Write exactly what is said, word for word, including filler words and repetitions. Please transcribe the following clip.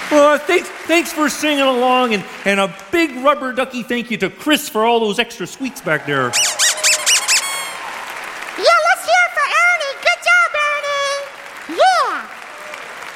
Uh, thanks, thanks for singing along, and, and a big rubber ducky thank you to Chris for all those extra sweets back there.